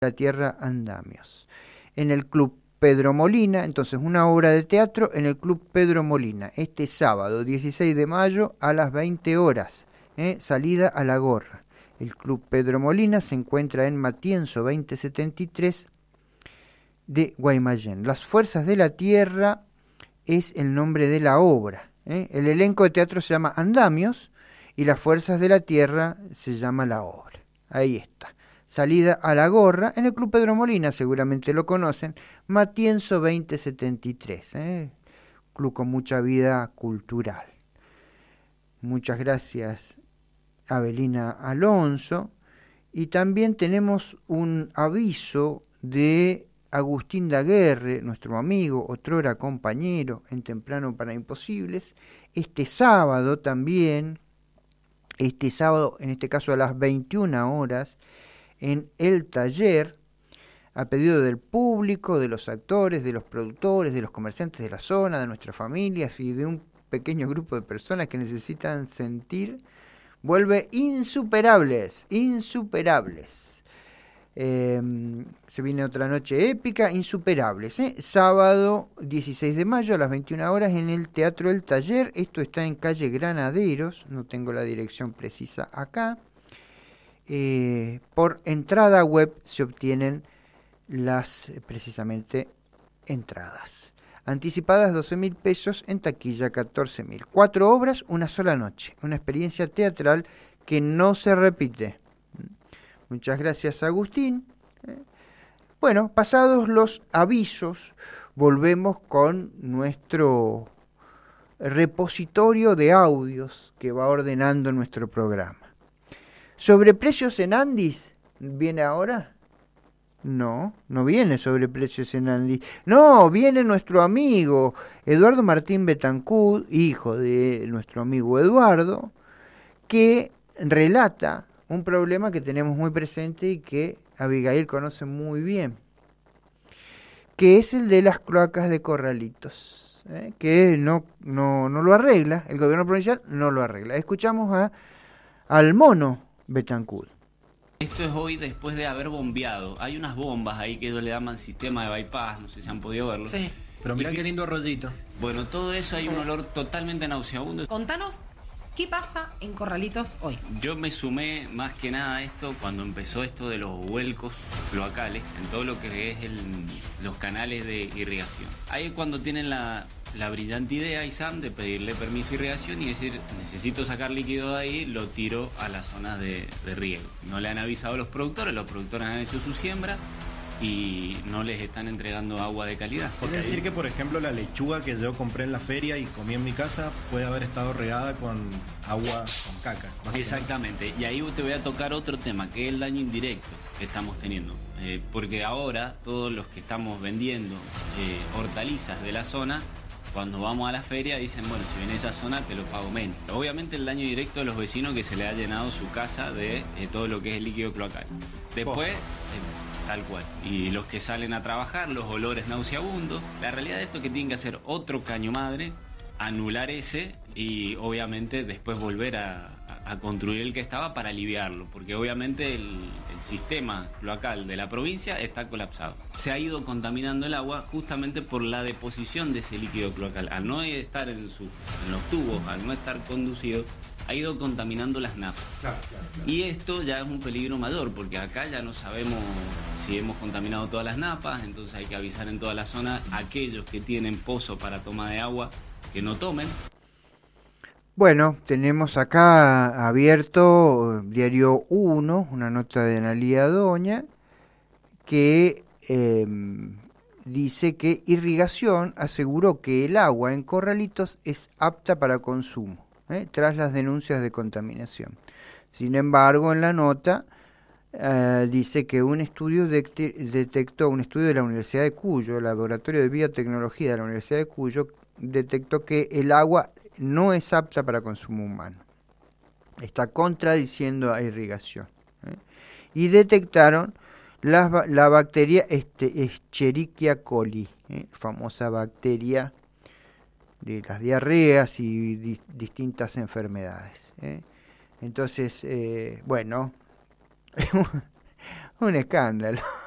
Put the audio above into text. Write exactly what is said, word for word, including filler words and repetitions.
la Tierra Andamios. En el Club Pedro Molina, entonces una obra de teatro en el Club Pedro Molina, este sábado dieciséis de mayo a las veinte horas, ¿eh? Salida a la gorra. El Club Pedro Molina se encuentra en Matienzo veinte setenta y tres de Guaymallén. Las Fuerzas de la Tierra es el nombre de la obra, ¿eh? El elenco de teatro se llama Andamios y Las Fuerzas de la Tierra se llama la obra. Ahí está. Salida a la gorra en el Club Pedro Molina, seguramente lo conocen, Matienzo veinte setenta y tres, ¿eh? Club con mucha vida cultural. Muchas gracias, Abelina Alonso. Y también tenemos un aviso de Agustín Daguerre, nuestro amigo, otrora compañero en Temprano para Imposibles. Este sábado también, este sábado, en este caso a las veintiuna horas, en El Taller, a pedido del público, de los actores, de los productores, de los comerciantes de la zona, de nuestras familias y de un pequeño grupo de personas que necesitan sentir, vuelve Insuperables, Insuperables. Eh, se viene otra noche épica, Insuperables, ¿eh? Sábado dieciséis de mayo a las veintiuna horas en el Teatro El Taller. Esto está en calle Granaderos, no tengo la dirección precisa acá. Eh, por entrada web se obtienen las, eh, precisamente, entradas. Anticipadas doce mil pesos, en taquilla catorce mil. Cuatro obras, una sola noche. Una experiencia teatral que no se repite. Muchas gracias, Agustín. Bueno, pasados los avisos, volvemos con nuestro repositorio de audios que va ordenando nuestro programa. ¿Sobreprecios en Andis viene ahora? No, no viene Sobreprecios en Andis. No, viene nuestro amigo Eduardo Martín Betancud, hijo de nuestro amigo Eduardo, que relata un problema que tenemos muy presente y que Abigail conoce muy bien, que es el de las cloacas de Corralitos, ¿eh? que no, no, no lo arregla, el gobierno provincial no lo arregla. Escuchamos a, al mono Betancud. Esto es hoy después de haber bombeado. Hay unas bombas ahí que ellos le llaman sistema de bypass, no sé si han podido verlo. Sí. Pero mirá qué lindo rollito. Bueno, todo eso hay un olor totalmente nauseabundo. Contanos, ¿qué pasa en Corralitos hoy? Yo me sumé más que nada a esto cuando empezó esto de los vuelcos cloacales, en todo lo que es el, los canales de irrigación. Ahí es cuando tienen la... la brillante idea, ISAM, de pedirle permiso de irrigación y decir, necesito sacar líquido de ahí, lo tiro a las zonas de, de riego. No le han avisado a los productores, los productores han hecho su siembra y no les están entregando agua de calidad. Es decir que, por ejemplo, la lechuga que yo compré en la feria y comí en mi casa puede haber estado regada con agua con caca. Exactamente, y ahí te voy a tocar otro tema, que es el daño indirecto que estamos teniendo. Eh, porque ahora todos los que estamos vendiendo eh, hortalizas de la zona, cuando vamos a la feria dicen, bueno, si viene a esa zona te lo pago menos. Obviamente el daño directo de los vecinos que se le ha llenado su casa de eh, todo lo que es el líquido cloacal. Después, eh, tal cual. Y los que salen a trabajar, los olores nauseabundos. La realidad de esto es que tienen que hacer otro caño madre, anular ese y obviamente después volver a, a construir el que estaba para aliviarlo. Porque obviamente el, el sistema cloacal de la provincia está colapsado. Se ha ido contaminando el agua justamente por la deposición de ese líquido cloacal. Al no estar en, su, en los tubos, al no estar conducido, ha ido contaminando las napas. Claro, claro, claro. Y esto ya es un peligro mayor, porque acá ya no sabemos si hemos contaminado todas las napas, entonces hay que avisar en toda la zona a aquellos que tienen pozo para toma de agua que no tomen. Bueno, tenemos acá abierto Diario uno, una nota de Analía Doña, que eh, dice que Irrigación aseguró que el agua en Corralitos es apta para consumo, ¿eh? tras las denuncias de contaminación. Sin embargo, en la nota eh, dice que un estudio de, detectó, un estudio de la Universidad de Cuyo, el Laboratorio de Biotecnología de la Universidad de Cuyo, detectó que el agua no es apta para consumo humano. Está contradiciendo a Irrigación, ¿eh? Y detectaron la, la bacteria este, Escherichia coli, ¿eh? famosa bacteria de las diarreas y di, distintas enfermedades, ¿eh? Entonces, eh, bueno, un escándalo.